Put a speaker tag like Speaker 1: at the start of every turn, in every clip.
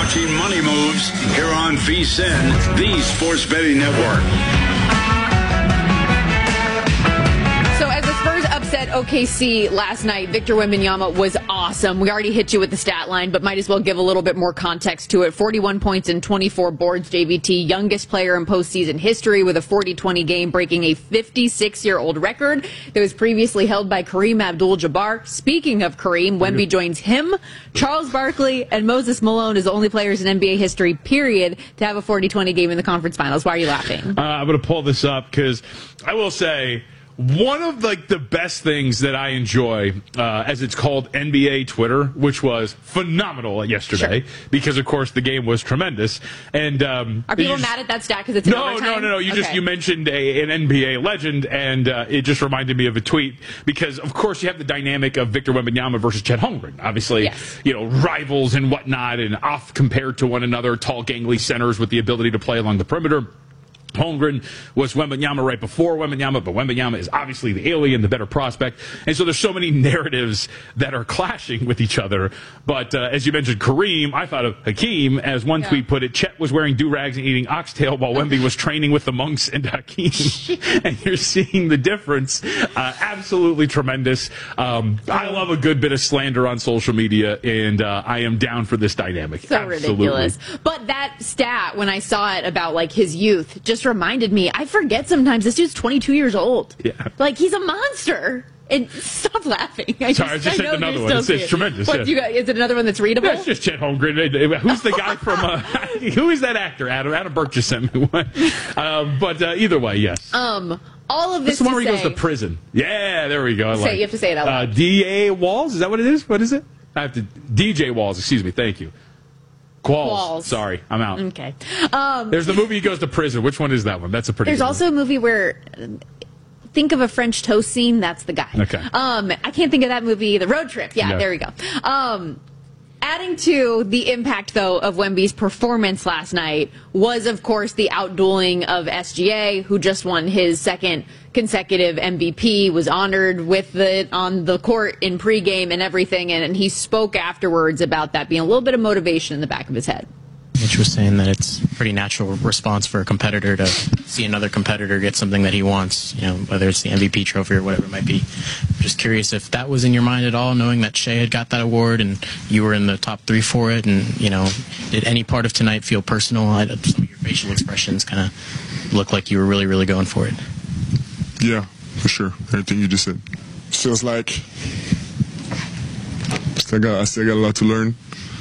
Speaker 1: watching Money Moves here on VSiN, the Sports Betting Network.
Speaker 2: So as the Spurs upset OKC last night, Victor Wembanyama was awesome. We already hit you with the stat line, but might as well give a little bit more context to it. 41 points and 24 boards, JVT, youngest player in postseason history with a 40-20 game, breaking a 56-year-old record that was previously held by Kareem Abdul-Jabbar. Speaking of Kareem, Wemby joins him, Charles Barkley, and Moses Malone as the only players in NBA history, period, to have a 40-20 game in the conference finals. Why are you laughing?
Speaker 3: I'm going to pull this up because I will say, one of the best things that I enjoy, as it's called, NBA Twitter, which was phenomenal yesterday, because of course the game was tremendous. And
Speaker 2: are people mad at that stat because it's in overtime?
Speaker 3: No. You mentioned an NBA legend, and it just reminded me of a tweet because of course you have the dynamic of Victor Wembanyama versus Chet Holmgren. Obviously,
Speaker 2: yes,
Speaker 3: rivals and whatnot, and off compared to one another, tall, gangly centers with the ability to play along the perimeter. Holmgren was Wembanyama right before Wembanyama, but Wembanyama is obviously the alien, the better prospect. And so there's so many narratives that are clashing with each other. But as you mentioned, Kareem, I thought of Hakeem, as one tweet put it, Chet was wearing do-rags and eating oxtail while Wemby was training with the monks and Hakeem. And you're seeing the difference. Absolutely tremendous. I love a good bit of slander on social media, and I am down for this dynamic.
Speaker 2: So
Speaker 3: absolutely
Speaker 2: ridiculous. But that stat, when I saw it about his youth, just reminded me, I forget sometimes this dude's 22 years old.
Speaker 3: Yeah.
Speaker 2: He's a monster. And stop laughing.
Speaker 3: I just said another one. It's tremendous.
Speaker 2: What, is it another one that's readable?
Speaker 3: That's just Chet Holmgren. Who's the guy from, who is that actor? Adam Burke just sent me one. But either way, yes.
Speaker 2: All of this
Speaker 3: is the one where he goes to prison. Yeah, there we go.
Speaker 2: You have to say it out loud.
Speaker 3: D.A. Walls? Is that what it is? What is it? I have to. DJ Walls, excuse me. Thank you. Qualls. Sorry, I'm out.
Speaker 2: Okay.
Speaker 3: There's the movie he goes to prison. Which one is that one? That's a pretty
Speaker 2: There's
Speaker 3: good
Speaker 2: also
Speaker 3: one.
Speaker 2: a movie where, think of a French toast scene, that's the guy.
Speaker 3: Okay.
Speaker 2: I can't think of that movie, The Road Trip. Yeah, there we go. Adding to the impact, though, of Wemby's performance last night was, of course, the outdueling of SGA, who just won his second consecutive MVP, was honored with it on the court in pregame and everything, and he spoke afterwards about that being a little bit of motivation in the back of his head.
Speaker 4: Mitch was saying that it's a pretty natural response for a competitor to see another competitor get something that he wants, whether it's the MVP trophy or whatever it might be. I'm just curious if that was in your mind at all, knowing that Shea had got that award and you were in the top 3 for it, and, did any part of tonight feel personal? Some of your facial expressions kind of look like you were really, really going for it.
Speaker 5: Yeah, for sure. Everything you just said. Feels like I still got a lot to learn.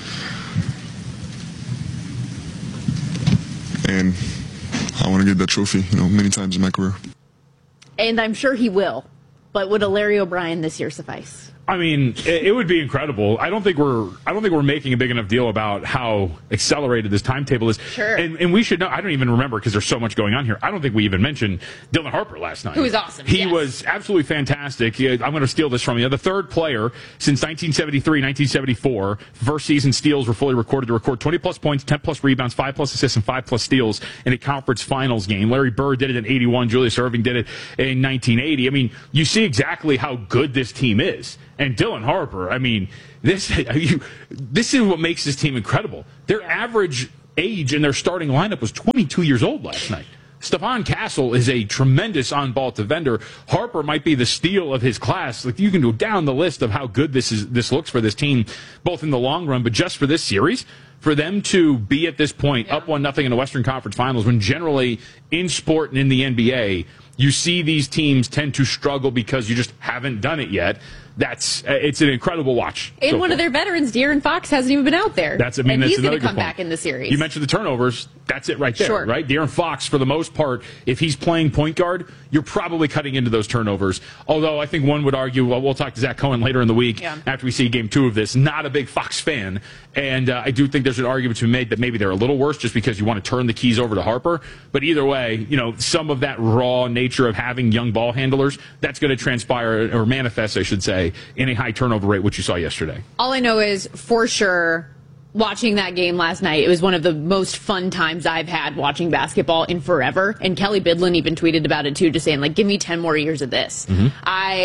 Speaker 5: And I want to get that trophy, many times in my career.
Speaker 2: And I'm sure he will. But would a Larry O'Brien this year suffice?
Speaker 3: I mean, it would be incredible. I don't think we're making a big enough deal about how accelerated this timetable is.
Speaker 2: Sure.
Speaker 3: And we should know. I don't even remember because there's so much going on here. I don't think we even mentioned Dylan Harper last night.
Speaker 2: Who was awesome.
Speaker 3: He was absolutely fantastic. I'm going to steal this from you. The third player since 1973, 1974. First season steals were fully recorded to record 20-plus points, 10-plus rebounds, 5-plus assists, and 5-plus steals in a conference finals game. Larry Bird did it in 81. Julius Erving did it in 1980. I mean, you see exactly how good this team is. And Dylan Harper, I mean, this is what makes this team incredible. Their average age in their starting lineup was 22 years old last night. Stephon Castle is a tremendous on-ball defender. Harper might be the steal of his class. You can go down the list of how good this looks for this team, both in the long run, but just for this series. For them to be at this point, up 1-0 in the Western Conference Finals, when generally in sport and in the NBA, you see these teams tend to struggle because you just haven't done it yet. It's an incredible watch.
Speaker 2: And one of their veterans, De'Aaron Fox, hasn't even been out there.
Speaker 3: That's
Speaker 2: he's going to come
Speaker 3: point.
Speaker 2: back in the series.
Speaker 3: You mentioned the turnovers. That's it right there,
Speaker 2: sure.
Speaker 3: Right? De'Aaron Fox, for the most part, if he's playing point guard, you're probably cutting into those turnovers. Although I think one would argue, we'll talk to Zach Cohen later in the week after we see Game 2 of this. Not a big Fox fan. And I do think there's an argument to be made that maybe they're a little worse just because you want to turn the keys over to Harper. But either way, some of that raw nature of having young ball handlers, that's going to transpire, or manifest, I should say, in a high turnover rate, which you saw yesterday.
Speaker 2: All I know is, for sure, watching that game last night, it was one of the most fun times I've had watching basketball in forever. And Kelly Bidlin even tweeted about it, too, just saying, give me 10 more years of this. Mm-hmm.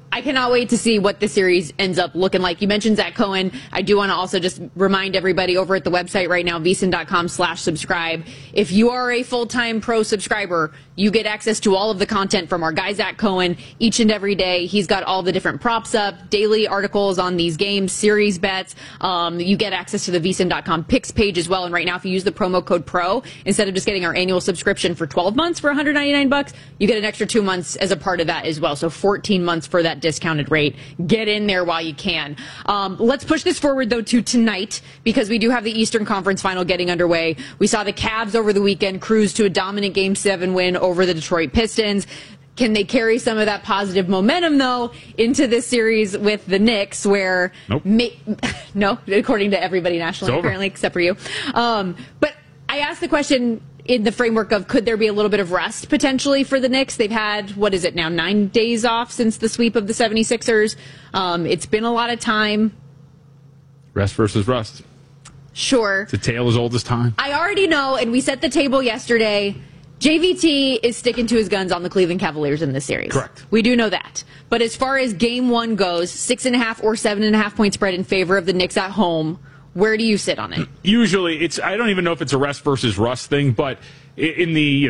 Speaker 2: I cannot wait to see what the series ends up looking like. You mentioned Zach Cohen. I do want to also just remind everybody over at the website right now, vsin.com/subscribe. If you are a full-time pro subscriber, you get access to all of the content from our guy Zach Cohen each and every day. He's got all the different props up, daily articles on these games, series bets. You get access to the vsin.com picks page as well. And right now, if you use the promo code PRO, instead of just getting our annual subscription for 12 months for $199, you get an extra 2 months as a part of that as well. So 14 months for that discounted rate. Get in there while you can. Let's push this forward, though, to tonight, because we do have the Eastern Conference Final getting underway. We saw the Cavs over the weekend cruise to a dominant Game 7 win over the Detroit Pistons. Can they carry some of that positive momentum, though, into this series with the Knicks, where...
Speaker 3: Nope.
Speaker 2: No, according to everybody nationally, apparently, except for you. But I asked the question in the framework of, could there be a little bit of rest potentially for the Knicks? They've had, what is it now, 9 days off since the sweep of the 76ers. It's been a lot of time.
Speaker 3: Rest versus rust.
Speaker 2: Sure.
Speaker 3: It's a tale as old as time.
Speaker 2: I already know, and we set the table yesterday, JVT is sticking to his guns on the Cleveland Cavaliers in this series.
Speaker 3: Correct.
Speaker 2: We do know that. But as far as Game 1 goes, 6.5 or 7.5 point spread in favor of the Knicks at home. Where do you sit on it?
Speaker 3: Usually, I don't even know if it's a rest versus rust thing, but in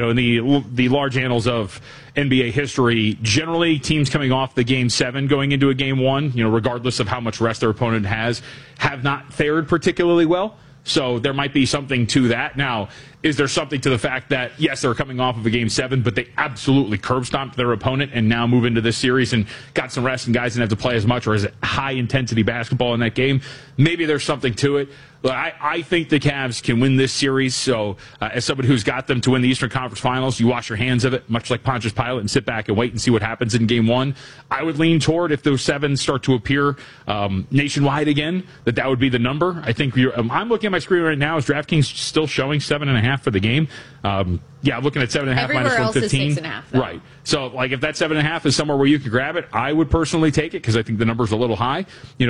Speaker 3: the large annals of NBA history, generally teams coming off the Game 7 going into a Game 1, regardless of how much rest their opponent has, have not fared particularly well. So there might be something to that. Now, is there something to the fact that, yes, they're coming off of a Game 7, but they absolutely curb stomped their opponent and now move into this series and got some rest and guys didn't have to play as much, or is it high-intensity basketball in that game? Maybe there's something to it. But I think the Cavs can win this series. So as somebody who's got them to win the Eastern Conference Finals, you wash your hands of it, much like Pontius Pilate, and sit back and wait and see what happens in Game 1. I would lean toward, if those 7s start to appear nationwide again, that would be the number. I think I'm looking at my screen right now. Is DraftKings still showing 7.5 for the game? Yeah, I'm looking at 7.5
Speaker 2: Everywhere
Speaker 3: minus
Speaker 2: else
Speaker 3: 115.
Speaker 2: is 6.5. Though.
Speaker 3: Right. So, if that 7.5 is somewhere where you can grab it, I would personally take it because I think the number's a little high.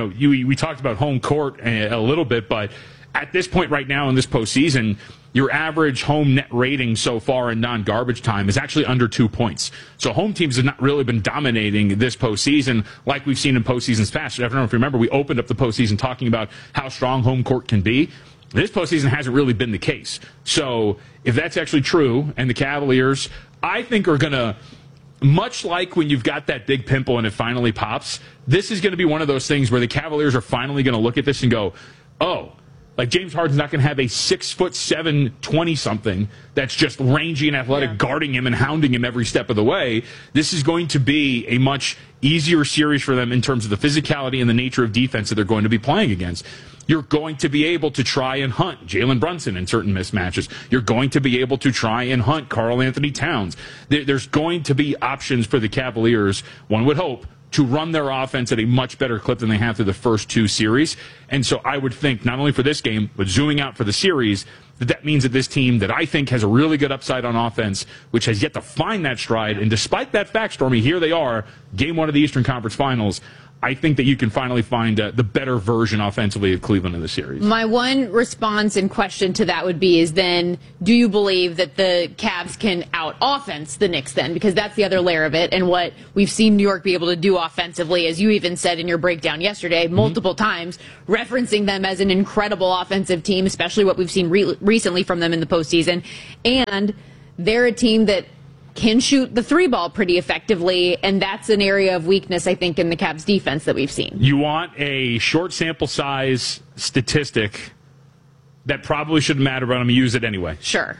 Speaker 3: We talked about home court a little bit, but at this point right now in this postseason, your average home net rating so far in non-garbage time is actually under 2 points. So home teams have not really been dominating this postseason like we've seen in postseasons past. I don't know if you remember, we opened up the postseason talking about how strong home court can be. This postseason hasn't really been the case. So if that's actually true, and the Cavaliers, I think, are going to, much like when you've got that big pimple and it finally pops, this is going to be one of those things where the Cavaliers are finally going to look at this and go, oh, like James Harden's not going to have a 6'7", 20-something that's just rangy and athletic, guarding him and hounding him every step of the way. This is going to be a much easier series for them in terms of the physicality and the nature of defense that they're going to be playing against. You're going to be able to try and hunt Jalen Brunson in certain mismatches. You're going to be able to try and hunt Karl Anthony Towns. There's going to be options for the Cavaliers, one would hope, to run their offense at a much better clip than they have through the first 2 series. And so I would think, not only for this game, but zooming out for the series, that means that this team that I think has a really good upside on offense, which has yet to find that stride, and despite that fact, Stormy, here they are, Game 1 of the Eastern Conference Finals. I think that you can finally find the better version offensively of Cleveland in the series.
Speaker 2: My one response and question to that would be is then, do you believe that the Cavs can out-offense the Knicks then? Because that's the other layer of it, and what we've seen New York be able to do offensively, as you even said in your breakdown yesterday, multiple times, referencing them as an incredible offensive team, especially what we've seen recently from them in the postseason. And they're a team that can shoot the 3-ball pretty effectively, and that's an area of weakness, I think, in the Cavs' defense that we've seen.
Speaker 3: You want a short sample size statistic that probably shouldn't matter, but I'm going to use it anyway.
Speaker 2: Sure.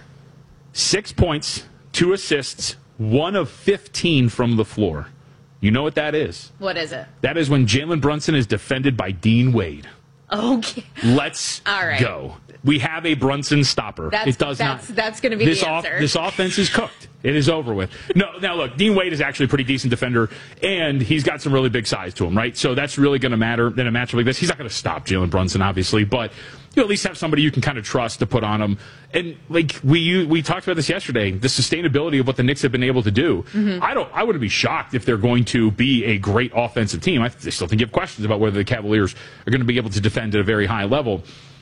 Speaker 3: 6 points, 2 assists, 1 of 15 from the floor. You know what that is?
Speaker 2: What is it?
Speaker 3: That is when Jalen Brunson is defended by Dean Wade.
Speaker 2: Okay.
Speaker 3: Let's go. We have a Brunson stopper. That's going
Speaker 2: to be the answer.
Speaker 3: This offense is cooked. It is over with. No, now look, Dean Wade is actually a pretty decent defender, and he's got some really big size to him, right? So that's really going to matter in a matchup like this. He's not going to stop Jalen Brunson, obviously, but you at least have somebody you can kind of trust to put on him. And like we talked about this yesterday, the sustainability of what the Knicks have been able to do. I wouldn't be shocked if they're going to be a great offensive team. I still think you have questions about whether the Cavaliers are going to be able to defend at a very high level.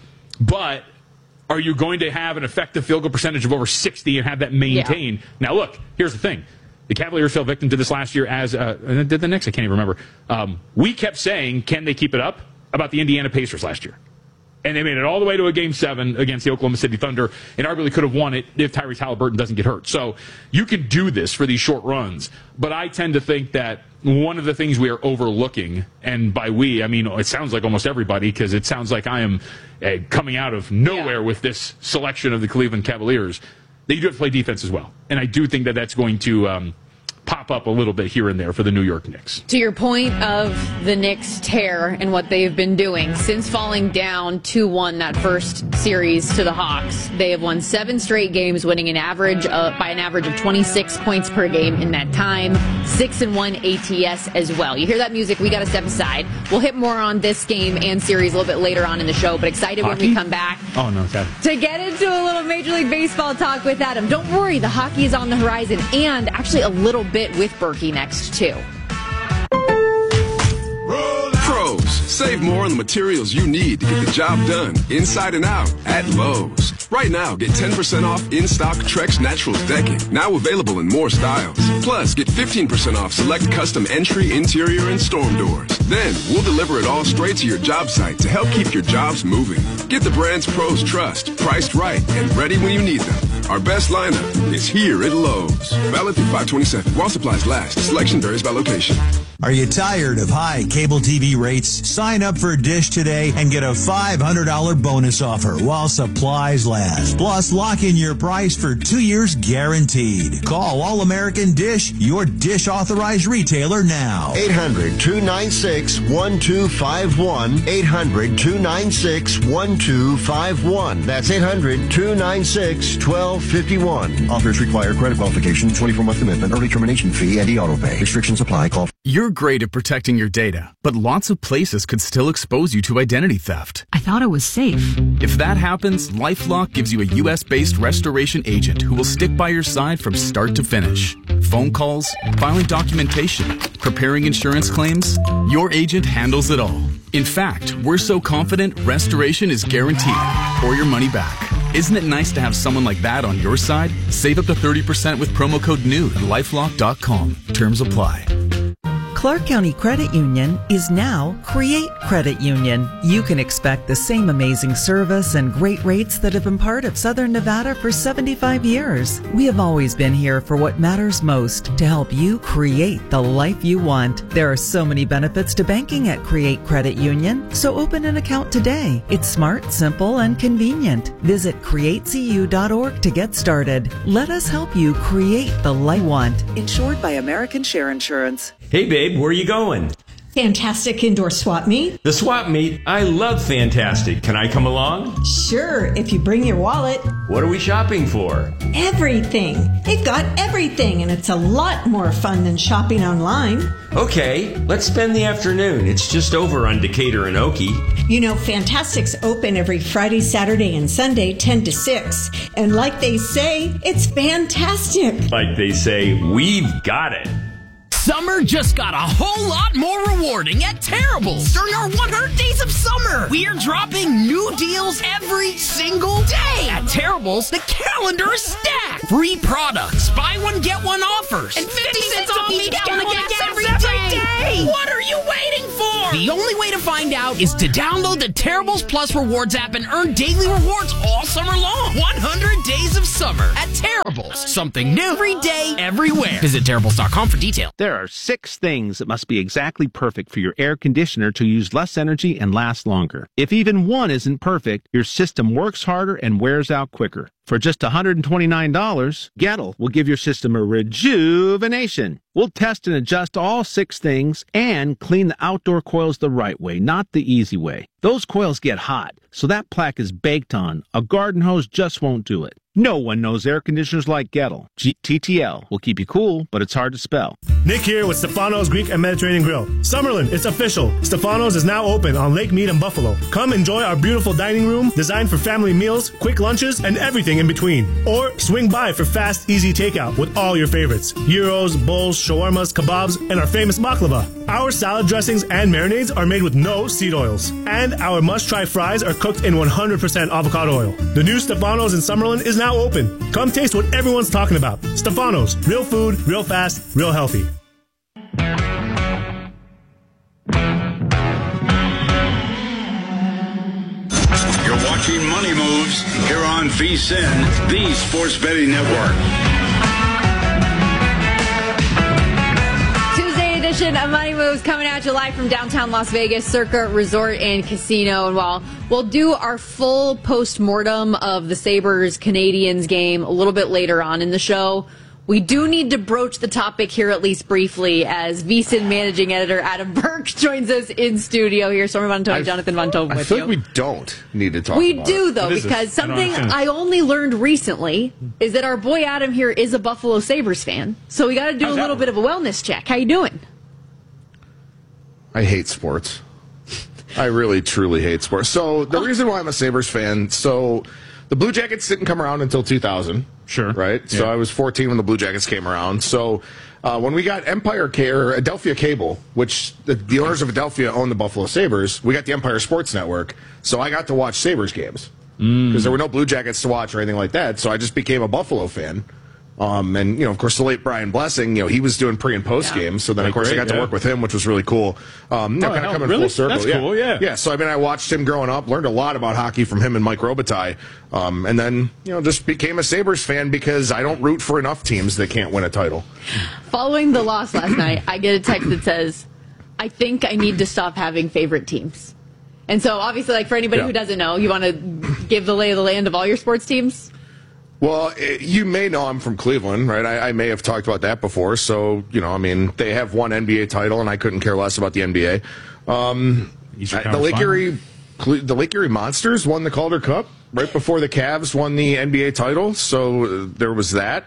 Speaker 3: But are you going to have an effective field goal percentage of over 60 and have that maintained? Now, look, here's the thing. The Cavaliers fell victim to this last year, as did the Knicks. I can't even remember. We kept saying, can they keep it up, about the Indiana Pacers last year. And they made it all the way to a Game 7 against the Oklahoma City Thunder, and arguably could have won it if Tyrese Halliburton doesn't get hurt. So you can do this for these short runs. But I tend to think that one of the things we are overlooking, and by we, I mean, it sounds like almost everybody, because it sounds like I am coming out of nowhere with this selection of the Cleveland Cavaliers, that you do have to play defense as well. And I do think that that's going to pop up a little bit here and there for the New York Knicks.
Speaker 2: To your point of the Knicks' tear and what they've been doing, since falling down 2-1 that first series to the Hawks, they have won 7 straight games, winning by an average of 26 points per game in that time, 6-1 ATS as well. You hear that music, we got to step aside. We'll hit more on this game and series a little bit later on in the show, but excited
Speaker 3: Hockey?
Speaker 2: when we come back.
Speaker 3: Oh, no, it's
Speaker 2: to get into a little Major League Baseball talk with Adam. Don't worry, the hockey is on the horizon, and actually a little bit with Berkey next, too.
Speaker 6: Pros, save more on the materials you need to get the job done, inside and out, at Lowe's. Right now, get 10% off in-stock Trex Naturals decking, now available in more styles. Plus, get 15% off select custom entry, interior, and storm doors. Then, we'll deliver it all straight to your job site to help keep your jobs moving. Get the brands pros trust, priced right, and ready when you need them. Our best lineup is here at Lowe's. Valid through 5/27. While supplies last. Selection varies by location.
Speaker 7: Are you tired of high cable TV rates? Sign up for Dish today and get a $500 bonus offer while supplies last. Plus, lock in your price for 2 years guaranteed. Call All American Dish, your Dish authorized retailer now.
Speaker 8: 800-296-1251. 800-296-1251. That's 800-296-1251. Offers require credit qualification, 24-month commitment, early termination fee, and e-auto pay. Restrictions apply. Call.
Speaker 9: You're great at protecting your data, but lots of places could still expose you to identity theft.
Speaker 10: I thought it was safe.
Speaker 9: If that happens, LifeLock gives you a U.S.-based restoration agent who will stick by your side from start to finish. Phone calls, filing documentation, preparing insurance claims, your agent handles it all. In fact, we're so confident restoration is guaranteed or your money back. Isn't it nice to have someone like that on your side? Save up to 30% with promo code NEW at LifeLock.com. Terms apply.
Speaker 10: Clark County Credit Union is now Create Credit Union. You can expect the same amazing service and great rates that have been part of Southern Nevada for 75 years. We have always been here for what matters most, to help you create the life you want. There are so many benefits to banking at Create Credit Union, so open an account today. It's smart, simple, and convenient. Visit createcu.org to get started. Let us help you create the life you want. Insured by American Share Insurance.
Speaker 11: Hey, babe, where are you going?
Speaker 12: Fantastic Indoor Swap Meet.
Speaker 11: The Swap Meet? I love Fantastic. Can I come along?
Speaker 12: Sure, if you bring your wallet.
Speaker 11: What are we shopping for?
Speaker 12: Everything. They've got everything, and it's a lot more fun than shopping online.
Speaker 11: Okay, let's spend the afternoon. It's just over on Decatur and Okie.
Speaker 12: You know, Fantastic's open every Friday, Saturday, and Sunday, 10 to 6. And like they say, it's fantastic.
Speaker 11: Like they say, we've got it.
Speaker 13: Summer just got a whole lot more rewarding at Terrible's during our 100 Days of Summer. We're dropping new deals every single day. At Terrible's, the calendar is stacked. Free products, buy one, get one offers, and 50 cents off each gallon of gas every day. What are you waiting for? The only way to find out is to download the Terrible's Plus Rewards app and earn daily rewards all summer long. 100 Days of Summer at Terrible's. Something new every day, everywhere. Visit Terrible's.com for details.
Speaker 14: There are 6 things that must be exactly perfect for your air conditioner to use less energy and last longer. If even one isn't perfect, your system works harder and wears out quicker. For just $129, Gettle will give your system a rejuvenation. We'll test and adjust all 6 things and clean the outdoor coils the right way, not the easy way. Those coils get hot, so that plaque is baked on. A garden hose just won't do it. No one knows air conditioners like Gettle. TTL will keep you cool, but it's hard to spell.
Speaker 15: Nick here with Stefano's Greek and Mediterranean Grill. Summerlin, it's official. Stefano's is now open on Lake Mead in Buffalo. Come enjoy our beautiful dining room designed for family meals, quick lunches, and everything in between. Or swing by for fast, easy takeout with all your favorites. Gyros, bowls, shawarmas, kebabs, and our famous baklava. Our salad dressings and marinades are made with no seed oils. And our must-try fries are cooked in 100% avocado oil. The new Stefano's in Summerlin is now open. Come taste what everyone's talking about. Stefano's, real food, real fast, real healthy.
Speaker 1: You're watching Money Moves here on VSiN, the Sports Betting Network.
Speaker 2: Tuesday edition of Money Moves coming at you live from downtown Las Vegas, Circa Resort and Casino. And while we'll do our full post-mortem of the Sabres-Canadiens game a little bit later on in the show, we do need to broach the topic here at least briefly as VSiN managing editor Adam Burke joins us in studio here. Stormy Buonantony, Jonathan Von Tobin with you.
Speaker 16: I feel like we don't need to talk about it.
Speaker 2: We do, though, because something I only learned recently is that our boy Adam here is a Buffalo Sabres fan. So we got to do a little bit of a wellness check. How you doing?
Speaker 16: I hate sports. I really, truly hate sports. So the reason why I'm a Sabres fan, so the Blue Jackets didn't come around until 2000.
Speaker 3: Sure.
Speaker 16: Right? Yeah. So I was 14 when the Blue Jackets came around. So when we got Adelphia Cable, which the owners of Adelphia own the Buffalo Sabres, we got the Empire Sports Network. So I got to watch Sabres games because there were no Blue Jackets to watch or anything like that. So I just became a Buffalo fan. And, of course, the late Brian Blessing, he was doing pre- and post games. So then, of course, I got to work with him, which was really cool. Kind of coming full circle.
Speaker 3: That's cool, yeah.
Speaker 16: Yeah, so, I watched him growing up, learned a lot about hockey from him and Mike Robitaille. And then, just became a Sabres fan because I don't root for enough teams that can't win a title.
Speaker 2: Following the loss last night, I get a text that says, I think I need to stop having favorite teams. And so, obviously, for anybody who doesn't know, you want to give the lay of the land of all your sports teams?
Speaker 16: Well, you may know I'm from Cleveland, right? I may have talked about that before. So, they have one NBA title, and I couldn't care less about the NBA. The Lake Erie Monsters won the Calder Cup right before the Cavs won the NBA title. So there was that.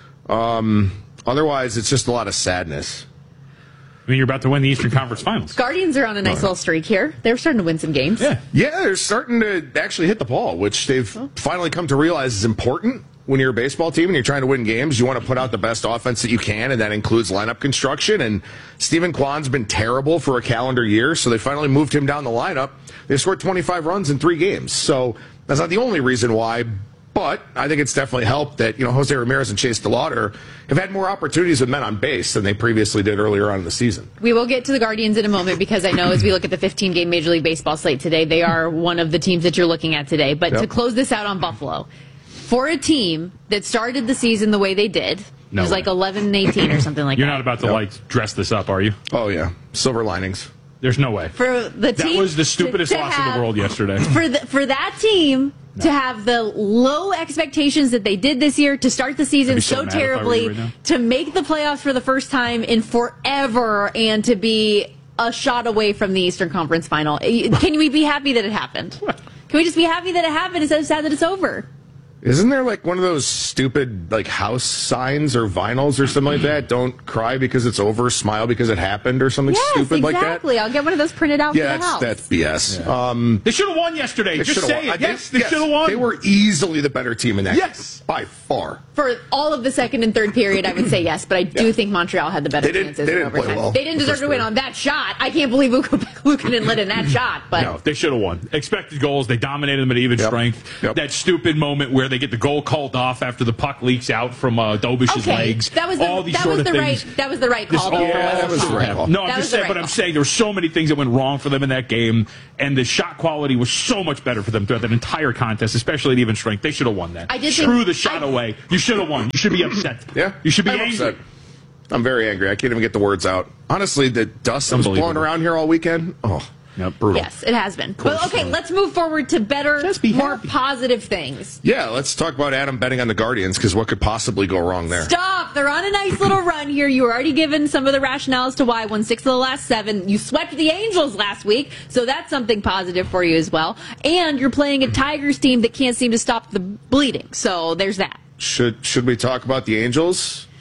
Speaker 16: Otherwise, it's just a lot of sadness.
Speaker 3: You're about to win the Eastern Conference Finals.
Speaker 2: Guardians are on a nice little streak here. They're starting to win some games.
Speaker 16: Yeah, they're starting to actually hit the ball, which they've finally come to realize is important when you're a baseball team and you're trying to win games. You want to put out the best offense that you can, and that includes lineup construction. And Stephen Kwan's been terrible for a calendar year, so they finally moved him down the lineup. They scored 25 runs in 3 games. So that's not the only reason why. But I think it's definitely helped that, Jose Ramirez and Chase DeLauder have had more opportunities with men on base than they previously did earlier on in the season.
Speaker 2: We will get to the Guardians in a moment because I know as we look at the 15-game Major League Baseball slate today, they are one of the teams that you're looking at today. But to close this out on Buffalo, for a team that started the season the way they did, it was like 11-18 or something like that.
Speaker 3: You're not about to dress this up, are you?
Speaker 16: Oh, yeah. Silver linings.
Speaker 3: There's no way.
Speaker 2: For the team,
Speaker 3: that was the stupidest loss in the world yesterday.
Speaker 2: For that team to have the low expectations that they did this year, to start the season so terribly, to make the playoffs for the first time in forever, and to be a shot away from the Eastern Conference Final. Can we be happy that it happened? Can we just be happy that it happened instead of sad that it's over?
Speaker 16: Isn't there one of those stupid house signs or vinyls or something like that? Don't cry because it's over, smile because it happened, or something stupid like that?
Speaker 2: Exactly. I'll get one of those printed out for the house.
Speaker 16: That's BS.
Speaker 3: Yeah. They should have won yesterday. Just say it. Yes, they should have won.
Speaker 16: They were easily the better team in that game. By far.
Speaker 2: For all of the second and third period, I would say yes, but I do think Montreal had the better chances in overtime.
Speaker 16: Well
Speaker 2: they didn't deserve to win on that shot. I can't believe Luukkonen let in that shot. But
Speaker 3: no, they should have won. Expected goals. They dominated them at even strength. That stupid moment where they get the goal called off after the puck leaks out from Dobish's legs.
Speaker 2: That was the right call.
Speaker 16: That was the right call.
Speaker 3: No, I'm just saying, but I'm saying there were so many things that went wrong for them in that game, and the shot quality was so much better for them throughout that entire contest, especially at even strength. They should have won that. Screw the shot away. You should have won. You should be upset.
Speaker 16: Yeah.
Speaker 3: You should be angry.
Speaker 16: Upset. I'm very angry. I can't even get the words out. Honestly, the dust that was blowing around here all weekend. Oh.
Speaker 3: Yep, brutal.
Speaker 2: Yes, it has been. But okay, let's move forward to better, more positive things.
Speaker 16: Yeah, let's talk about Adam betting on the Guardians, because what could possibly go wrong there?
Speaker 2: Stop! They're on a nice little run here. You were already given some of the rationales to why won 6 of the last 7. You swept the Angels last week, so that's something positive for you as well. And you're playing a Tigers team that can't seem to stop the bleeding, so there's that.
Speaker 16: Should we talk about the Angels?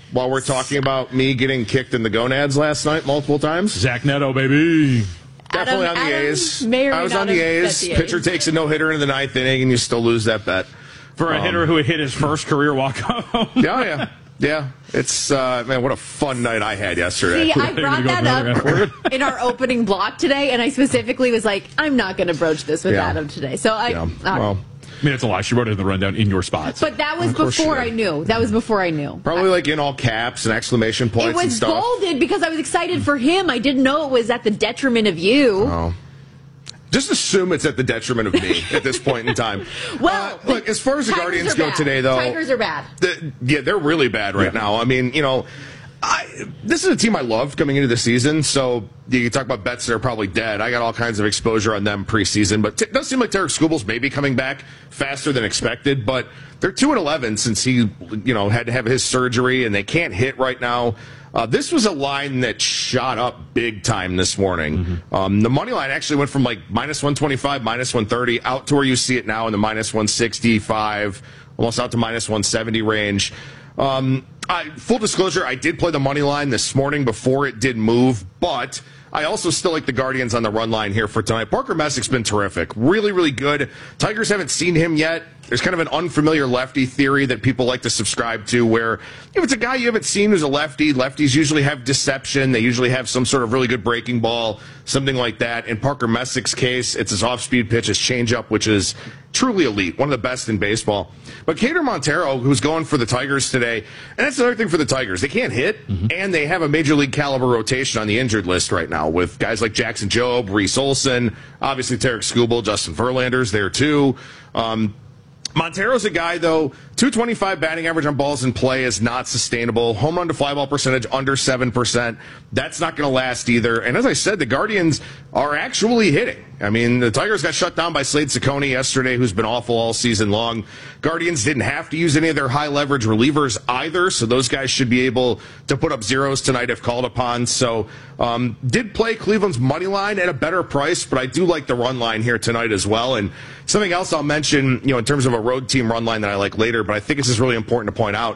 Speaker 16: while we're talking about me getting kicked in the gonads last night multiple times.
Speaker 3: Zach Neto, baby.
Speaker 16: Definitely on the A's.
Speaker 2: I
Speaker 16: was on the A's. Pitcher takes a no-hitter in the 9th inning, and you still lose that bet.
Speaker 3: For a hitter who had hit his first career walk-home.
Speaker 16: Yeah. It's, man, what a fun night I had yesterday.
Speaker 2: See, I brought that up in our opening block today, and I specifically was like, I'm not going to broach this with Adam today. So
Speaker 3: I mean, it's a lie. She wrote it in the rundown in your spots.
Speaker 2: But that was before I knew.
Speaker 16: Probably like in all caps and exclamation points and stuff.
Speaker 2: It was bolded because I was excited for him. I didn't know it was at the detriment of you.
Speaker 16: Oh. Just assume it's at the detriment of me at this point in time.
Speaker 2: Well,
Speaker 16: look, as far as the Guardians go today, though.
Speaker 2: Tigers are bad.
Speaker 16: They're really bad right now. I mean, this is a team I loved coming into the season, so you can talk about bets that are probably dead. I got all kinds of exposure on them preseason, but it does seem like Tarek Skubal's maybe coming back faster than expected, but they're 2-11 since he, had to have his surgery, and they can't hit right now. This was a line that shot up big time this morning. Mm-hmm. The money line actually went from like minus 125, minus 130, out to where you see it now in the minus 165, almost out to minus 170 range. Full disclosure, I did play the money line this morning before it did move, but I also still like the Guardians on the run line here for tonight. Parker Messick's been terrific. Really, really good. Tigers haven't seen him yet. There's kind of an unfamiliar lefty theory that people like to subscribe to where if it's a guy you haven't seen who's a lefty, lefties usually have deception. They usually have some sort of really good breaking ball, something like that. In Parker Messick's case, it's his off-speed pitch, his changeup, which is truly elite, one of the best in baseball. But Kader Montero, who's going for the Tigers today, and that's another thing for the Tigers. They can't hit, and they have a major league caliber rotation on the injured list right now with guys like Jackson Jobe, Reese Olson, obviously Tarek Skubal, Justin Verlander's there too. Montero's a guy, though, 225 batting average on balls in play is not sustainable. Home run to fly ball percentage under 7%. That's not going to last either. And as I said, the Guardians are actually hitting. I mean, the Tigers got shut down by Slade Ciccone yesterday, who's been awful all season long. Guardians didn't have to use any of their high leverage relievers either, so those guys should be able to put up zeros tonight if called upon. So, did play Cleveland's money line at a better price, but I do like the run line here tonight as well. And something else I'll mention, in terms of a road team run line that I like later, but I think this is really important to point out.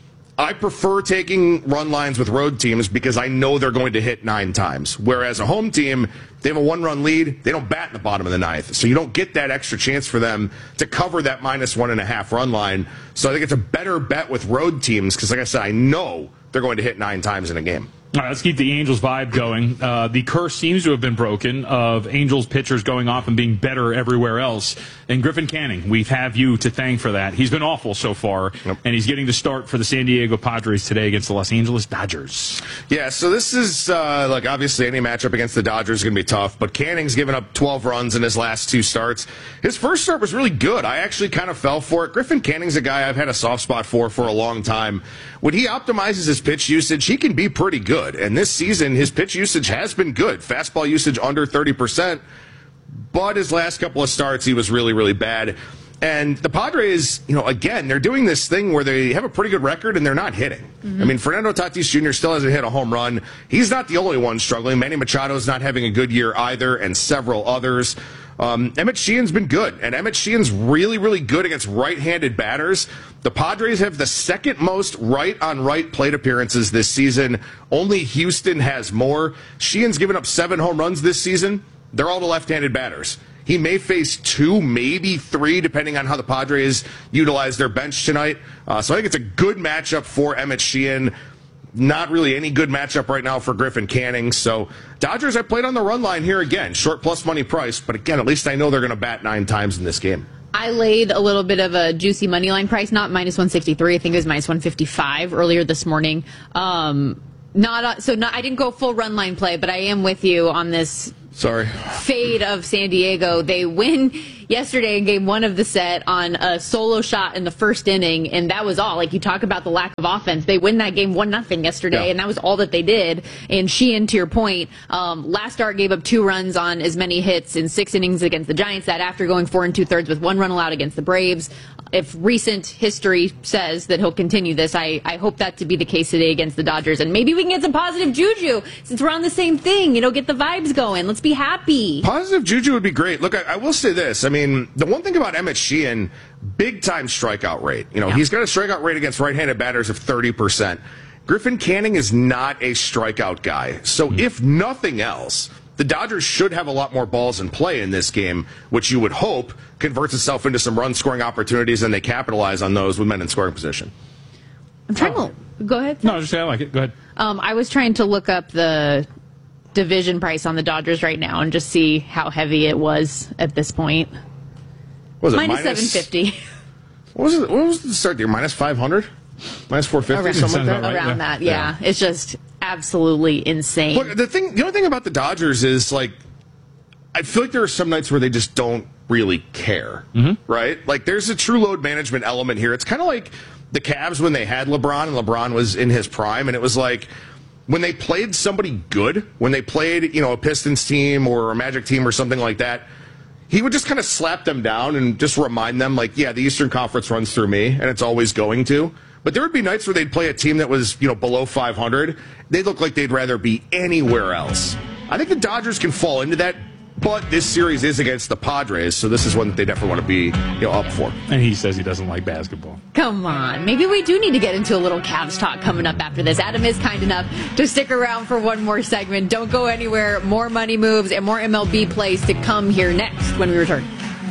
Speaker 16: I prefer taking run lines with road teams because I know they're going to hit 9 times. Whereas a home team, they have a 1-run lead. They don't bat in the bottom of the 9th. So you don't get that extra chance for them to cover that minus 1.5 run line. So I think it's a better bet with road teams because, like I said, I know they're going to hit 9 times in a game.
Speaker 3: All right, let's keep the Angels vibe going. The curse seems to have been broken of Angels pitchers going off and being better everywhere else. And Griffin Canning, we have you to thank for that. He's been awful so far, and he's getting the start for the San Diego Padres today against the Los Angeles Dodgers.
Speaker 16: Yeah, so this is, obviously any matchup against the Dodgers is going to be tough, but Canning's given up 12 runs in his last 2 starts. His first start was really good. I actually kind of fell for it. Griffin Canning's a guy I've had a soft spot for a long time. When he optimizes his pitch usage, he can be pretty good. And this season, his pitch usage has been good. Fastball usage under 30%. But his last couple of starts, he was really, really bad. And the Padres, again, they're doing this thing where they have a pretty good record and they're not hitting. Mm-hmm. I mean, Fernando Tatis Jr. still hasn't hit a home run. He's not the only one struggling. Manny Machado's not having a good year either, and several others. Emmett Sheehan's been good, and Emmett Sheehan's really, really good against right-handed batters. The Padres have the second most right-on-right plate appearances this season. Only Houston has more. Sheehan's given up 7 home runs this season. They're all to left-handed batters. He may face 2, maybe 3, depending on how the Padres utilize their bench tonight. So I think it's a good matchup for Emmett Sheehan. Not really any good matchup right now for Griffin Canning. So Dodgers, I played on the run line here again. Short plus money price. But again, at least I know they're going to bat 9 times in this game.
Speaker 2: I laid a little bit of a juicy money line price, not minus 163. I think it was minus 155 earlier this morning. I didn't go full run line play, but I am with you on this.
Speaker 16: Sorry.
Speaker 2: Fade of San Diego. They win yesterday in game 1 of the set on a solo shot in the first inning, and that was all. Like, you talk about the lack of offense. They win that game 1-0 yesterday, and that was all that they did. And Sheehan, to your point, last start gave up 2 runs on as many hits in 6 innings against the Giants, that after going 4 2/3 with 1 run allowed against the Braves. If recent history says that he'll continue this, I hope that to be the case today against the Dodgers. And maybe we can get some positive juju since we're on the same thing. Get the vibes going. Let's be happy.
Speaker 16: Positive juju would be great. Look, I will say this. I mean, the one thing about Emmett Sheehan, big-time strikeout rate. He's got a strikeout rate against right-handed batters of 30%. Griffin Canning is not a strikeout guy. So if nothing else, the Dodgers should have a lot more balls in play in this game, which you would hope converts itself into some run-scoring opportunities, and they capitalize on those with men in scoring position.
Speaker 2: I'm trying to... Go ahead.
Speaker 3: No, I was just saying I like it. Go ahead.
Speaker 2: I was trying to look up the division price on the Dodgers right now and just see how heavy it was at this point.
Speaker 16: What was it?
Speaker 2: Minus 750.
Speaker 16: What was the start there? Minus 500? Minus 450? Something like that?
Speaker 2: Around that, yeah. It's just absolutely insane.
Speaker 16: Look, the only thing about the Dodgers is, like, I feel like there are some nights where they just don't really care, right? Like, there's a true load management element here. It's kind of like the Cavs when they had LeBron, and LeBron was in his prime, and it was like, when they played somebody good, when they played, a Pistons team or a Magic team or something like that, he would just kind of slap them down and just remind them, like, yeah, the Eastern Conference runs through me, and it's always going to. But there would be nights where they'd play a team that was, below 500. They look like they'd rather be anywhere else. I think the Dodgers can fall into that, but this series is against the Padres, so this is one that they definitely want to be, up for.
Speaker 3: And he says he doesn't like basketball.
Speaker 2: Come on. Maybe we do need to get into a little Cavs talk coming up after this. Adam is kind enough to stick around for one more segment. Don't go anywhere. More money moves and more MLB plays to come here next when we return.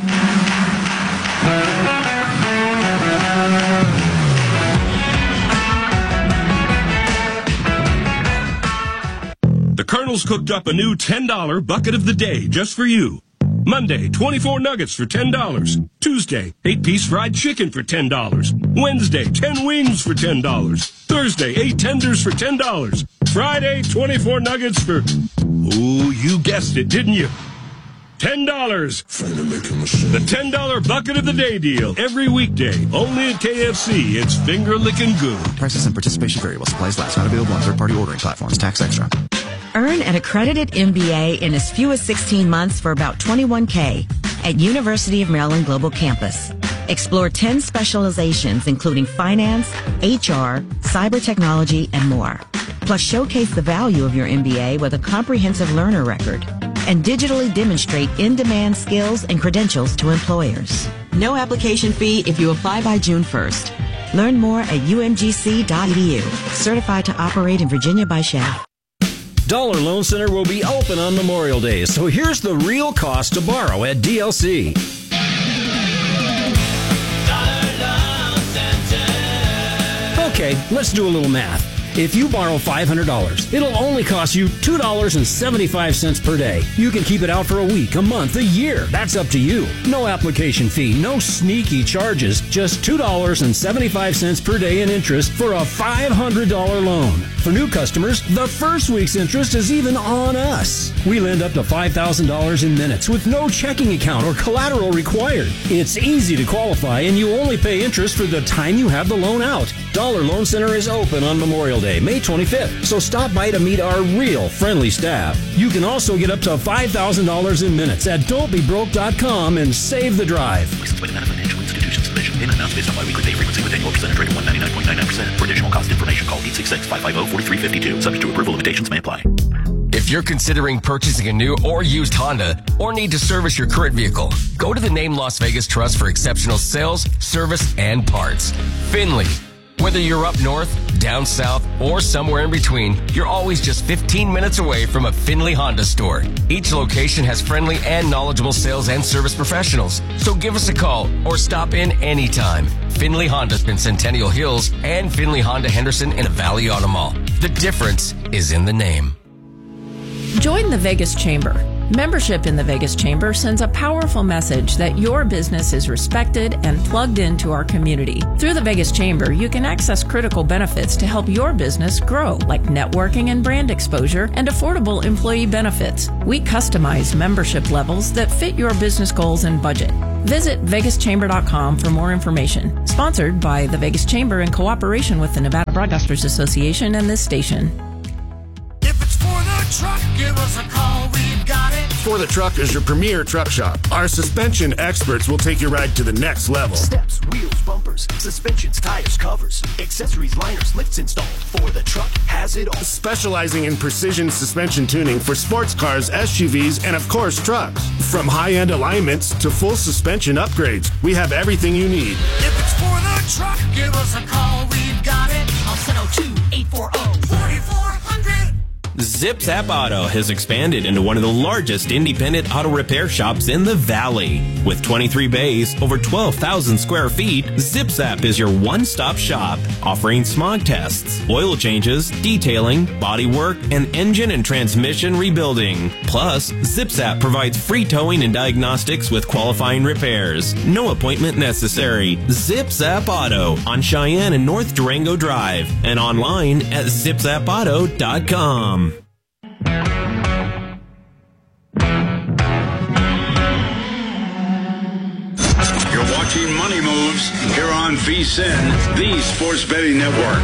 Speaker 17: The Colonel's cooked up a new $10 bucket of the day just for you. Monday, 24 nuggets for $10. Tuesday, 8-piece fried chicken for $10. Wednesday, 10 wings for $10. Thursday, 8 tenders for $10. Friday, 24 nuggets for... Ooh, you guessed it, didn't you? $10. The $10 bucket of the day deal. Every weekday. Only at KFC. It's finger-licking good.
Speaker 18: Prices and participation variable. Supplies last. Not available on third-party ordering platforms. Tax extra.
Speaker 19: Earn an accredited MBA in as few as 16 months for about $21K at University of Maryland Global Campus. Explore 10 specializations, including finance, HR, cyber technology, and more. Plus, showcase the value of your MBA with a comprehensive learner record and digitally demonstrate in-demand skills and credentials to employers. No application fee if you apply by June 1st. Learn more at umgc.edu. Certified to operate in Virginia by Shell.
Speaker 20: Dollar Loan Center will be open on Memorial Day, so here's the real cost to borrow at DLC. Okay, let's do a little math. If you borrow $500, it'll only cost you $2.75 per day. You can keep it out for a week, a month, a year. That's up to you. No application fee, no sneaky charges, just $2.75 per day in interest for a $500 loan. For new customers, the first week's interest is even on us. We lend up to $5,000 in minutes with no checking account or collateral required. It's easy to qualify, and you only pay interest for the time you have the loan out. Dollar Loan Center is open on Memorial Day, May 25th, so stop by to meet our real friendly staff. You can also get up to $5,000 in minutes at don'tbebroke.com and save the drive.
Speaker 21: Licensed by the Nevada Financial Institutions Commission. Payment amounts based on biweekly pay frequency with annual percentage rate of 199.99%. For additional cost information, call 866-550-4352. Subject to approval, limitations may apply.
Speaker 22: If you're considering purchasing a new or used Honda or need to service your current vehicle, go to the Name Las Vegas Trust for exceptional sales, service, and parts. Finley. Whether you're up north, down south, or somewhere in between, you're always just 15 minutes away from a Finley Honda store. Each location has friendly and knowledgeable sales and service professionals. So give us a call or stop in anytime. Finley Honda's in Centennial Hills and Finley Honda Henderson in a Valley Auto Mall. The difference is in the name.
Speaker 23: Join the Vegas Chamber. Membership in the Vegas Chamber sends a powerful message that your business is respected and plugged into our community. Through the Vegas Chamber, you can access critical benefits to help your business grow, like networking and brand exposure and affordable employee benefits. We customize membership levels that fit your business goals and budget. Visit vegaschamber.com for more information. Sponsored by the Vegas Chamber in cooperation with the Nevada Broadcasters Association and this station.
Speaker 13: If it's for the truck, give us a call. We've got it.
Speaker 24: For the Truck is your premier truck shop. Our suspension experts will take your ride to the next level.
Speaker 25: Steps, wheels, bumpers, suspensions, tires, covers, accessories, liners, lifts installed. For the Truck has it all.
Speaker 24: Specializing in precision suspension tuning for sports cars, SUVs, and of course trucks. From high-end alignments to full suspension upgrades, we have everything you need.
Speaker 13: If it's for the truck, give us a call. We've got it Call 702-840-4400.
Speaker 4: ZipZap Auto has expanded into one of the largest independent auto repair shops in the Valley. With 23 bays, over 12,000 square feet, ZipZap is your one-stop shop, offering smog tests, oil changes, detailing, body work, and engine and transmission rebuilding. Plus, ZipZap provides free towing and diagnostics with qualifying repairs. No appointment necessary. ZipZap Auto on Cheyenne and North Durango Drive and online at zipzapauto.com.
Speaker 1: You're watching Money Moves here on VSiN, the Sports Betting Network.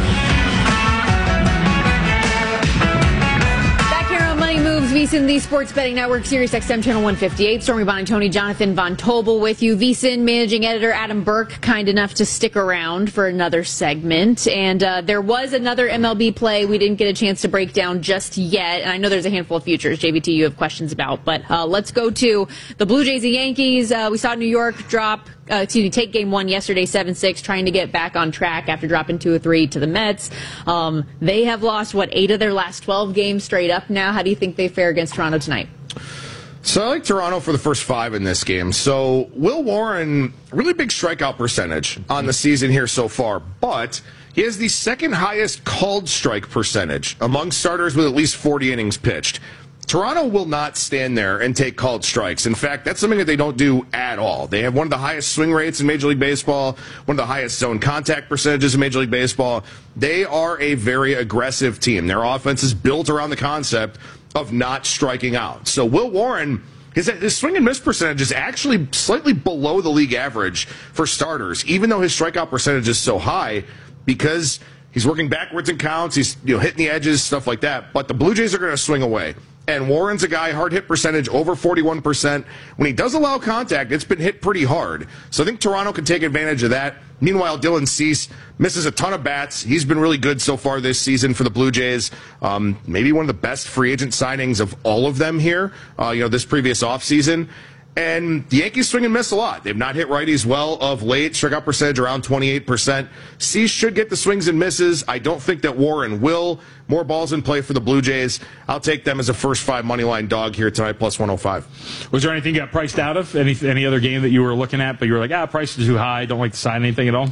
Speaker 2: Back here on Money Moves, VSiN, the Sports Betting Network, Sirius XM Channel 158. Stormy Bonantoni, Jonathan Von Tobel with you. VSiN managing editor Adam Burke, kind enough to stick around for another segment. And there was another MLB play we didn't get a chance to break down just yet. And I know there's a handful of futures, JVT, you have questions about. But let's go to the Blue Jays and Yankees. We saw New York take game one yesterday, 7-6, trying to get back on track after dropping 2-3 to the Mets. They have lost, 8 of their last 12 games straight up now. How do you think they fare against Toronto tonight?
Speaker 16: So I like Toronto for the first 5 in this game. So Will Warren, really big strikeout percentage on the season here so far, but he has the second highest called strike percentage among starters with at least 40 innings pitched. Toronto will not stand there and take called strikes. In fact, that's something that they don't do at all. They have one of the highest swing rates in Major League Baseball, one of the highest zone contact percentages in Major League Baseball. They are a very aggressive team. Their offense is built around the concept of not striking out. So Will Warren, his swing and miss percentage is actually slightly below the league average for starters, even though his strikeout percentage is so high, because he's working backwards in counts, he's hitting the edges, stuff like that. But the Blue Jays are going to swing away. And Warren's a guy, hard hit percentage over 41%. When he does allow contact, it's been hit pretty hard. So I think Toronto can take advantage of that. Meanwhile, Dylan Cease misses a ton of bats. He's been really good so far this season for the Blue Jays. Maybe one of the best free agent signings of all of them here, this previous offseason. And the Yankees swing and miss a lot. They've not hit righties well of late. Strikeout percentage around 28%. Cease should get the swings and misses. I don't think that Warren will. More balls in play for the Blue Jays. I'll take them as a first 5 money line dog here tonight, plus 105.
Speaker 3: Was there anything you got priced out of? Any other game that you were looking at, but you were like, price is too high, don't like to sign anything at all?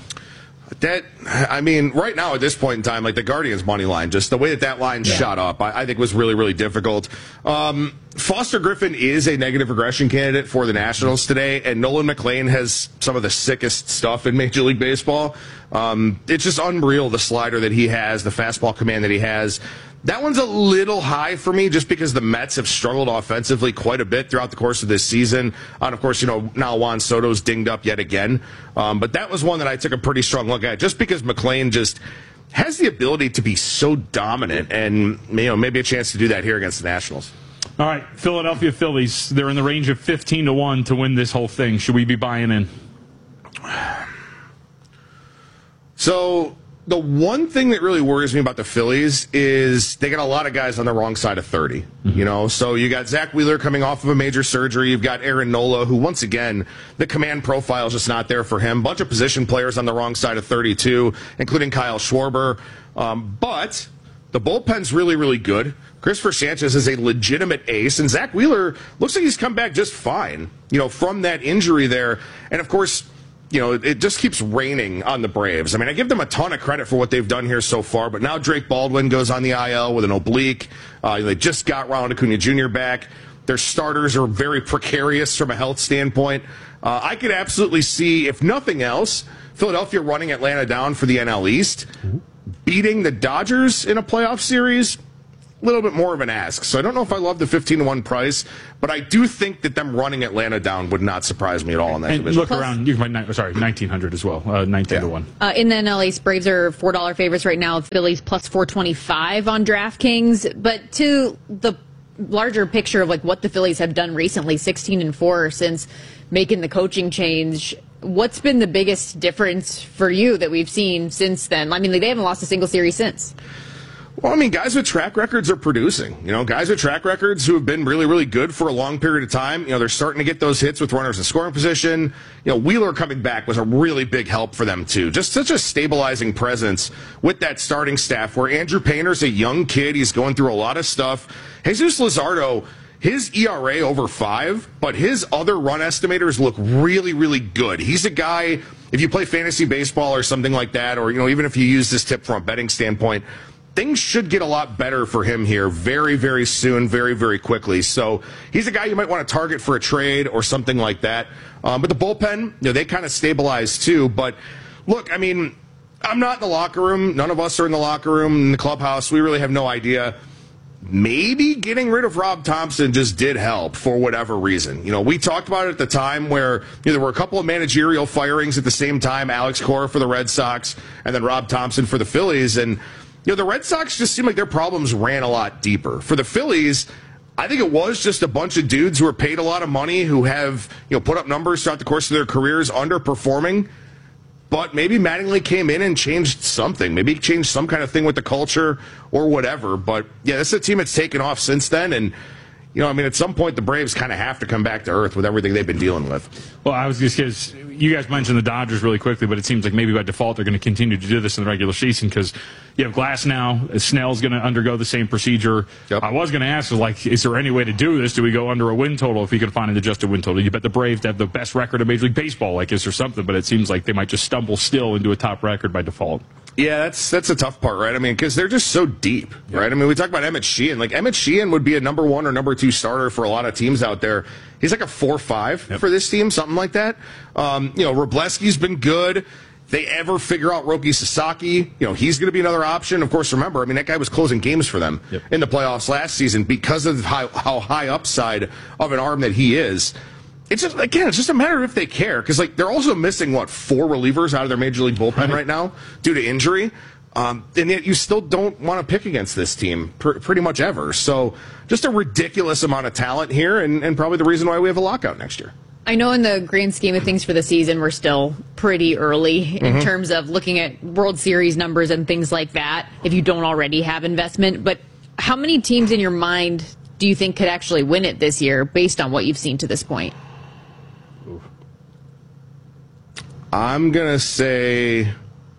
Speaker 16: Right now at this point in time, like the Guardians money line, just the way that line shot up, I think was really, really difficult. Foster Griffin is a negative regression candidate for the Nationals today, and Nolan McLean has some of the sickest stuff in Major League Baseball. It's just unreal, the slider that he has, the fastball command that he has. That one's a little high for me just because the Mets have struggled offensively quite a bit throughout the course of this season. And, of course, now Juan Soto's dinged up yet again. But that was one that I took a pretty strong look at just because McLean just has the ability to be so dominant and, maybe a chance to do that here against the Nationals.
Speaker 3: All right, Philadelphia Phillies, they're in the range of 15-1 to win this whole thing. Should we be buying in?
Speaker 16: So the one thing that really worries me about the Phillies is they got a lot of guys on the wrong side of 30. So you got Zach Wheeler coming off of a major surgery. You've got Aaron Nola, who once again, the command profile is just not there for him. Bunch of position players on the wrong side of 32, including Kyle Schwarber. But the bullpen's really, really good. Christopher Sanchez is a legitimate ace, and Zach Wheeler looks like he's come back just fine, from that injury there. And, of course, it just keeps raining on the Braves. I give them a ton of credit for what they've done here so far, but now Drake Baldwin goes on the IL with an oblique. They just got Ronald Acuna Jr. back. Their starters are very precarious from a health standpoint. I could absolutely see, if nothing else, Philadelphia running Atlanta down for the NL East, beating the Dodgers in a playoff series. A little bit more of an ask. So I don't know if I love the 15-1 price, but I do think that them running Atlanta down would not surprise me at all in that division.
Speaker 3: Look around. You can find 1,900 as well. 19-1.
Speaker 2: In the NL East, Braves are $4 favorites right now. Phillies plus 425 on DraftKings. But to the larger picture of what the Phillies have done recently, 16-4 since making the coaching change. What's been the biggest difference for you that we've seen since then? They haven't lost a single series since.
Speaker 16: Well, I mean, guys with track records are producing. You know, guys with track records who have been really, really good for a long period of time. You know, they're starting to get those hits with runners in scoring position. You know, Wheeler coming back was a really big help for them, too. Just such a stabilizing presence with that starting staff where Andrew Painter's a young kid. He's going through a lot of stuff. Jesus Luzardo, his ERA over 5, but his other run estimators look really, really good. He's a guy, if you play fantasy baseball or something like that, or, you know, even if you use this tip from a betting standpoint, things should get a lot better for him here very, very soon, very, very quickly. So he's a guy you might want to target for a trade or something like that. But the bullpen, you know, they kind of stabilize too. But look, I mean, I'm not in the locker room. None of us are in the locker room, in the clubhouse. We really have no idea. Maybe getting rid of Rob Thompson just did help for whatever reason. You know, we talked about it at the time where, you know, there were a couple of managerial firings at the same time, Alex Cora for the Red Sox and then Rob Thompson for the Phillies. And you know, the Red Sox just seemed like their problems ran a lot deeper. For the Phillies, I think it was just a bunch of dudes who were paid a lot of money, who have, you know, put up numbers throughout the course of their careers underperforming. But maybe Mattingly came in and changed something. Maybe he changed some kind of thing with the culture or whatever. But, yeah, this is a team that's taken off since then. And, you know, I mean, at some point, the Braves kind of have to come back to earth with everything they've been dealing with.
Speaker 3: Well, I was just because you guys mentioned the Dodgers really quickly, but it seems like maybe by default they're going to continue to do this in the regular season because you have Glass now. Snell's going to undergo the same procedure. Yep. I was going to ask, like, is there any way to do this? Do we go under a win total if we could find an adjusted win total? You bet the Braves have the best record of Major League Baseball, like, is there something? But it seems like they might just stumble still into a top record by default.
Speaker 16: Yeah, that's a tough part, right? I mean, because they're just so deep, right? I mean, we talk about Emmett Sheehan. Like, Emmett Sheehan would be a number 1 or number 2 starter for a lot of teams out there. He's like a 4-5 for this team, something like that. You know, Wrobleski's been good. They ever figure out Roki Sasaki, you know, he's going to be another option. Of course, remember, I mean, that guy was closing games for them in the playoffs last season because of how high upside of an arm that he is. It's just, again, it's just a matter of if they care. Because, like, they're also missing, 4 relievers out of their Major League bullpen right now due to injury. And yet you still don't want to pick against this team pretty much ever. So just a ridiculous amount of talent here and probably the reason why we have a lockout next year.
Speaker 2: I know in the grand scheme of things for the season, we're still pretty early in terms of looking at World Series numbers and things like that, if you don't already have investment. But how many teams in your mind do you think could actually win it this year based on what you've seen to this point?
Speaker 16: I'm going to say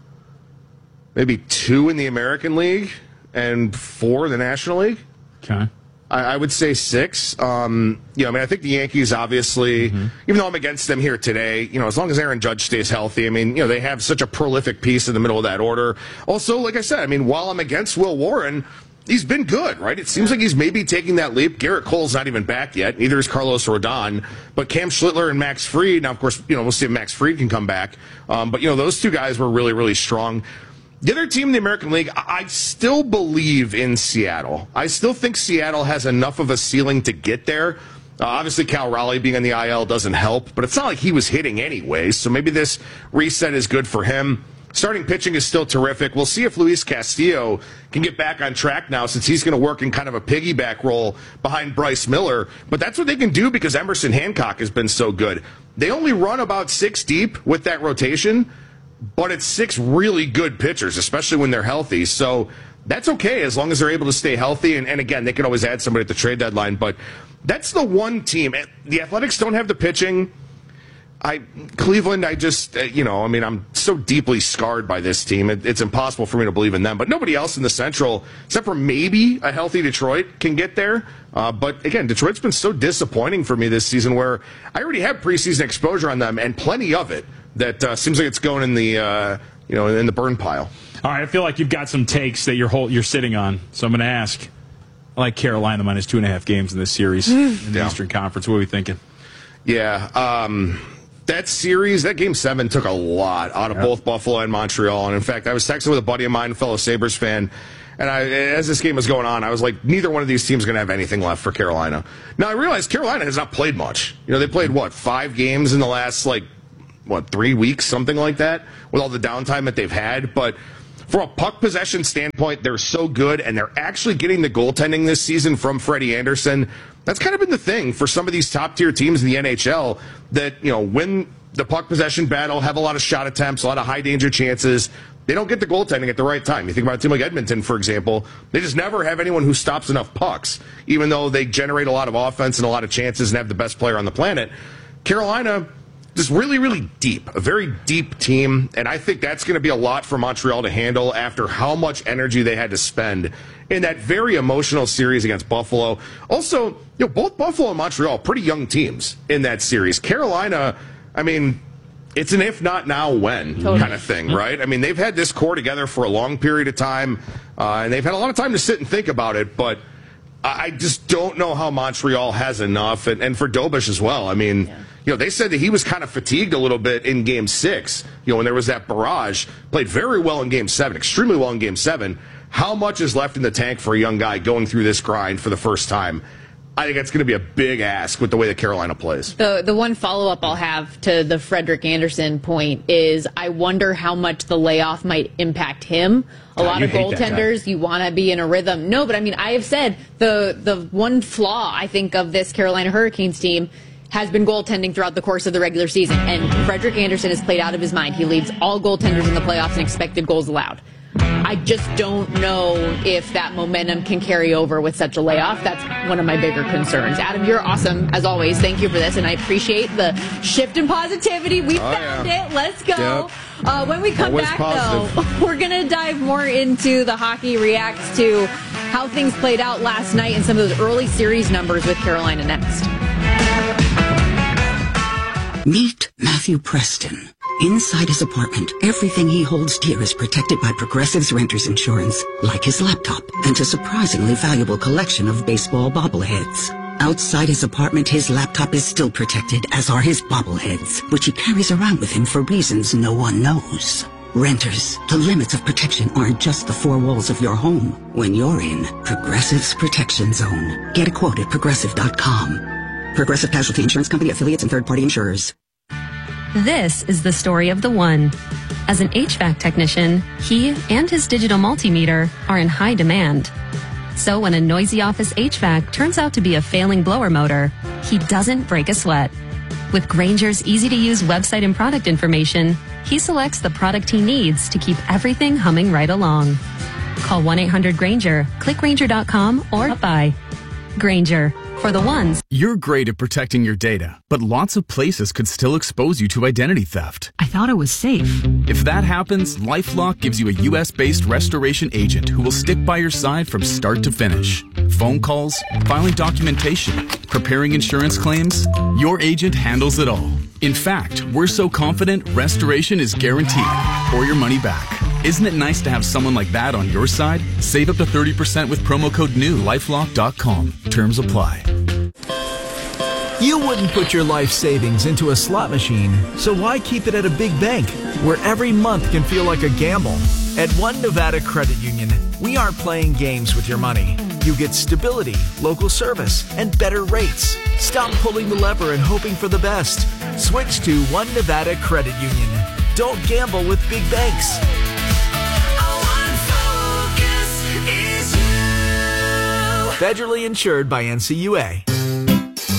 Speaker 16: maybe 2 in the American League and 4 in the National League.
Speaker 3: Okay.
Speaker 16: I would say 6. You know, I mean, I think the Yankees, obviously, even though I'm against them here today, you know, as long as Aaron Judge stays healthy, I mean, you know, they have such a prolific piece in the middle of that order. Also, like I said, I mean, while I'm against Will Warren, he's been good, right? It seems like he's maybe taking that leap. Garrett Cole's not even back yet. Neither is Carlos Rodon. But Cam Schlittler and Max Fried, now, of course, you know, we'll see if Max Fried can come back. But, you know, those 2 guys were really, really strong. The other team in the American League, I still believe in Seattle. I still think Seattle has enough of a ceiling to get there. Obviously, Cal Raleigh being on the IL doesn't help, but it's not like he was hitting anyway, so maybe this reset is good for him. Starting pitching is still terrific. We'll see if Luis Castillo can get back on track now since he's going to work in kind of a piggyback role behind Bryce Miller. But that's what they can do because Emerson Hancock has been so good. They only run about 6 deep with that rotation, but it's 6 really good pitchers, especially when they're healthy. So that's okay as long as they're able to stay healthy. And again, they can always add somebody at the trade deadline. But that's the one team. The Athletics don't have the pitching. Cleveland, I just, you know, I mean, I'm so deeply scarred by this team. It's impossible for me to believe in them. But nobody else in the Central, except for maybe a healthy Detroit, can get there. But again, Detroit's been so disappointing for me this season where I already have preseason exposure on them and plenty of it that seems like it's going in the, you know, in the burn pile.
Speaker 3: All right, I feel like you've got some takes that you're sitting on. So I'm going to ask. I like Carolina minus 2.5 games in this series in the Eastern Conference. What are we thinking?
Speaker 16: Yeah, that series, that Game 7 took a lot out of both Buffalo and Montreal. And, in fact, I was texting with a buddy of mine, a fellow Sabres fan, and as this game was going on, I was like, neither one of these teams is going to have anything left for Carolina. Now, I realized Carolina has not played much. You know, they played, 5 games in the last, 3 weeks, something like that, with all the downtime that they've had. But from a puck possession standpoint, they're so good, and they're actually getting the goaltending this season from Freddie Anderson. That's kind of been the thing for some of these top-tier teams in the NHL that, you know, win the puck possession battle, have a lot of shot attempts, a lot of high-danger chances. they don't get the goaltending at the right time. You think about a team like Edmonton, for example, they just never have anyone who stops enough pucks, even though they generate a lot of offense and a lot of chances and have the best player on the planet. Carolina, just really, really deep, a very deep team, and I think that's going to be a lot for Montreal to handle after how much energy they had to spend in that very emotional series against Buffalo. Also, both Buffalo and Montreal, pretty young teams in that series. Carolina, I mean, it's an if not now, when kind of thing, right? I mean, they've had this core together for a long period of time, and they've had a lot of time to sit and think about it, but I just don't know how Montreal has enough, and for Dobish as well. I mean, they said that he was kind of fatigued a little bit in Game 6, when there was that barrage. Played very well in Game 7, extremely well in Game 7. How much is left in the tank for a young guy going through this grind for the first time? I think that's going to be a big ask with the way that Carolina plays.
Speaker 2: The one follow-up I'll have to the Frederik Andersen point is I wonder how much the layoff might impact him. A lot of goaltenders, you want to be in a rhythm. No, but I mean, I have said the one flaw, I think, of this Carolina Hurricanes team has been goaltending throughout the course of the regular season. And Frederik Andersen has played out of his mind. He leads all goaltenders in the playoffs in expected goals allowed. I just don't know if that momentum can carry over with such a layoff. That's one of my bigger concerns. Adam, you're awesome, as always. Thank you for this, and I appreciate the shift in positivity. We found it. Let's go. Yep. When we come back, though, we're going to dive more into the Hockey Reacts to how things played out last night and some of those early series numbers with Carolina next.
Speaker 5: Meet Matthew Preston. Inside his apartment, everything he holds dear is protected by Progressive's renter's insurance, like his laptop and a surprisingly valuable collection of baseball bobbleheads. Outside his apartment, his laptop is still protected, as are his bobbleheads, which he carries around with him for reasons no one knows. Renters, the limits of protection aren't just the four walls of your home. When you're in Progressive's Protection Zone, get a quote at Progressive.com. Progressive Casualty Insurance Company, affiliates, and third-party insurers.
Speaker 6: This is the story of the one. As an HVAC technician, he and his digital multimeter are in high demand. So when a noisy office HVAC turns out to be a failing blower motor, he doesn't break a sweat. With Grainger's easy-to-use website and product information, he selects the product he needs to keep everything humming right along. Call 1-800-GRAINGER, click Grainger.com, or buy. Grainger, for the ones.
Speaker 7: You're great at protecting your data, but lots of places could still expose you to identity theft.
Speaker 8: I thought it was safe.
Speaker 7: If that happens, LifeLock gives you a U.S.-based restoration agent who will stick by your side from start to finish. Phone calls, filing documentation, preparing insurance claims, your agent handles it all. In fact, we're so confident restoration is guaranteed or your money back. Isn't it nice to have someone like that on your side? Save up to 30% with promo code NEW, LifeLock.com. Terms apply.
Speaker 9: You wouldn't put your life savings into a slot machine, so why keep it at a big bank where every month can feel like a gamble? At One Nevada Credit Union, we aren't playing games with your money. You get stability, local service, and better rates. Stop pulling the lever and hoping for the best. Switch to One Nevada Credit Union. Don't gamble with big banks. Federally insured by NCUA.